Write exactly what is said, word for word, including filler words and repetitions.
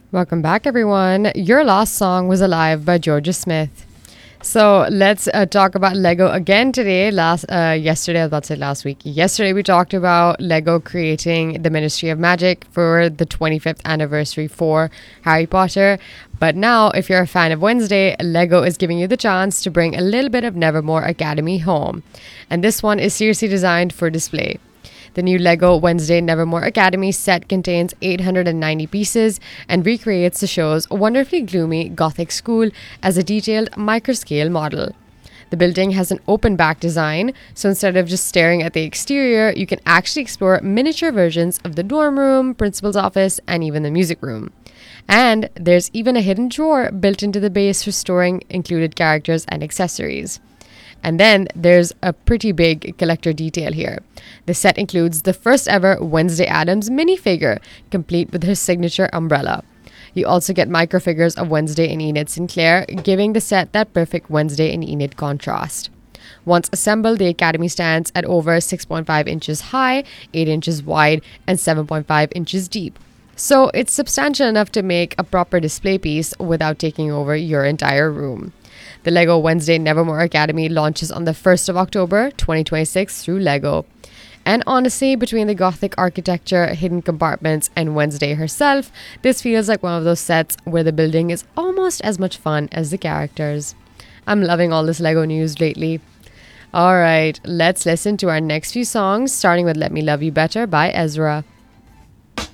Welcome back, everyone. Your last song was Alive by Georgia Smith. So let's uh, talk about Lego again today. Last, uh, yesterday, I was about to say last week. Yesterday, we talked about Lego creating the Ministry of Magic for the twenty-fifth anniversary for Harry Potter. But now, if you're a fan of Wednesday, Lego is giving you the chance to bring a little bit of Nevermore Academy home. And this one is seriously designed for display. The new Lego Wednesday Nevermore Academy set contains eight hundred ninety pieces and recreates the show's wonderfully gloomy Gothic school as a detailed microscale model. The building has an open back design, so instead of just staring at the exterior, you can actually explore miniature versions of the dorm room, principal's office, and even the music room. And there's even a hidden drawer built into the base for storing included characters and accessories. And then there's a pretty big collector detail here. The set includes the first ever Wednesday Addams minifigure, complete with her signature umbrella. You also get microfigures of Wednesday and Enid Sinclair, giving the set that perfect Wednesday and Enid contrast. Once assembled, the Academy stands at over six point five inches high, eight inches wide, and seven point five inches deep. So it's substantial enough to make a proper display piece without taking over your entire room. The Lego Wednesday Nevermore Academy launches on the first of October twenty twenty-six through Lego. And honestly, between the Gothic architecture, hidden compartments, and Wednesday herself, this feels like one of those sets where the building is almost as much fun as the characters. I'm loving all this Lego news lately. Alright, let's listen to our next few songs, starting with Let Me Love You Better by Ezra.